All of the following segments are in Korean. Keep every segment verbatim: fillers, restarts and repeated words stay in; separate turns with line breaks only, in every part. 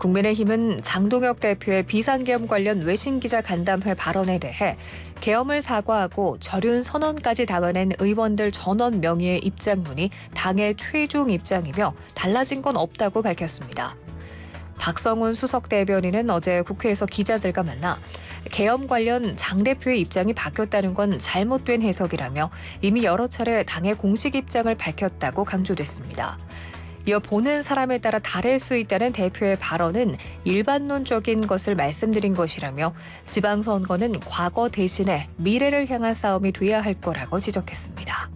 국민의힘은 장동혁 대표의 비상계엄 관련 외신 기자 간담회 발언에 대해 계엄을 사과하고 절윤 선언까지 담아낸 의원들 전원 명의의 입장문이 당의 최종 입장이며 달라진 건 없다고 밝혔습니다. 박성훈 수석 대변인은 어제 국회에서 기자들과 만나 계엄 관련 장 대표의 입장이 바뀌었다는 건 잘못된 해석이라며 이미 여러 차례 당의 공식 입장을 밝혔다고 강조됐습니다. 이어 보는 사람에 따라 다를 수 있다는 대표의 발언은 일반론적인 것을 말씀드린 것이라며 지방선거는 과거 대신에 미래를 향한 싸움이 돼야 할 거라고 지적했습니다.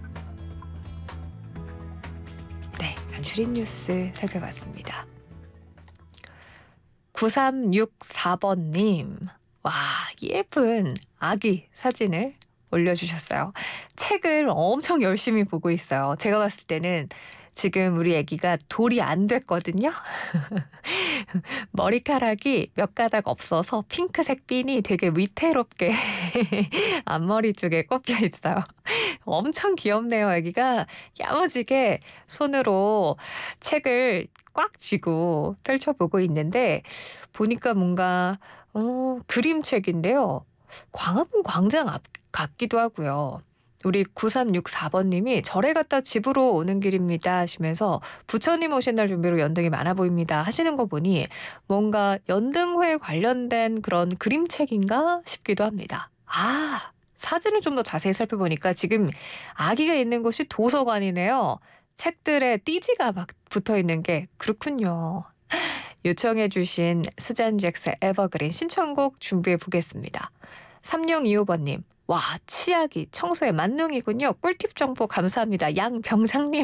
네, 간추린 뉴스 살펴봤습니다. 구삼육사 번님, 와, 예쁜 아기 사진을 올려주셨어요. 책을 엄청 열심히 보고 있어요. 제가 봤을 때는 지금 우리 아기가 돌이 안 됐거든요. 머리카락이 몇 가닥 없어서 핑크색 핀이 되게 위태롭게 앞머리 쪽에 꼽혀 있어요. 엄청 귀엽네요. 아기가 야무지게 손으로 책을 꽉 쥐고 펼쳐보고 있는데 보니까 뭔가 어, 그림책인데요. 광화문 광장 앞 같기도 하고요. 우리 구삼육사 번님이 절에 갔다 집으로 오는 길입니다 하시면서 부처님 오신 날 준비로 연등이 많아 보입니다 하시는 거 보니 뭔가 연등회 관련된 그런 그림책인가 싶기도 합니다. 아, 사진을 좀 더 자세히 살펴보니까 지금 아기가 있는 곳이 도서관이네요. 책들에 띠지가 막 붙어 있는 게 그렇군요. 요청해 주신 수잔 잭스의 에버그린 신청곡 준비해 보겠습니다. 삼공이오 번님. 와, 치약이 청소의 만능이군요. 꿀팁 정보 감사합니다. 양병상님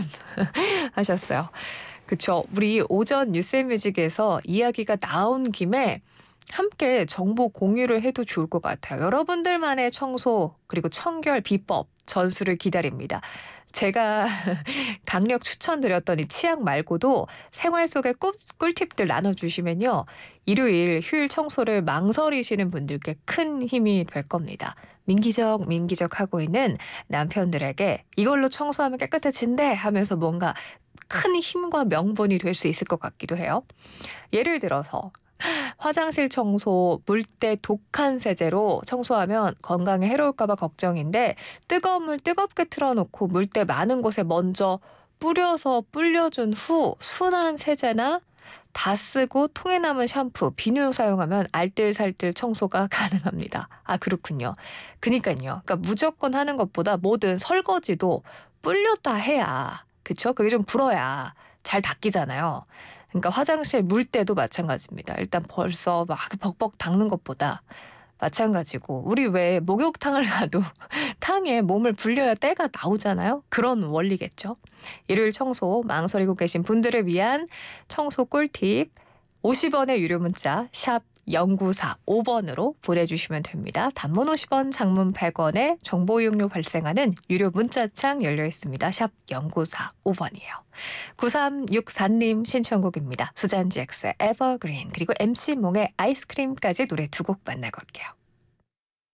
하셨어요. 그쵸. 우리 오전 뉴스앤뮤직에서 이야기가 나온 김에 함께 정보 공유를 해도 좋을 것 같아요. 여러분들만의 청소 그리고 청결 비법 전수를 기다립니다. 제가 강력 추천드렸던 이 치약 말고도 생활 속의 꿀, 꿀팁들 나눠주시면요. 일요일 휴일 청소를 망설이시는 분들께 큰 힘이 될 겁니다. 민기적 민기적 하고 있는 남편들에게 이걸로 청소하면 깨끗해진대 하면서 뭔가 큰 힘과 명분이 될 수 있을 것 같기도 해요. 예를 들어서 화장실 청소, 물때 독한 세제로 청소하면 건강에 해로울까 봐 걱정인데 뜨거운 물 뜨겁게 틀어놓고 물때 많은 곳에 먼저 뿌려서 불려준 후 순한 세제나 다 쓰고 통에 남은 샴푸, 비누 사용하면 알뜰살뜰 청소가 가능합니다. 아, 그렇군요. 그니까요. 그러니까 무조건 하는 것보다 뭐든 설거지도 불렸다 해야, 그쵸? 그게 좀 불어야 잘 닦이잖아요. 그러니까 화장실 물때도 마찬가지입니다. 일단 벌써 막 벅벅 닦는 것보다 마찬가지고 우리 왜 목욕탕을 가도 탕에 몸을 불려야 때가 나오잖아요. 그런 원리겠죠. 일요일 청소 망설이고 계신 분들을 위한 청소 꿀팁 오십 원의 유료 문자 샵 공구사오 번으로 보내주시면 됩니다. 단문 오십 원, 장문 백 원에 정보 이용료 발생하는 유료 문자창 열려 있습니다. 샵 공구사오 번이에요. 구삼육사 님 신청곡입니다. 수잔 잭스의 에버그린 그리고 엠씨 몽의 아이스크림까지 노래 두 곡 만나고 올게요.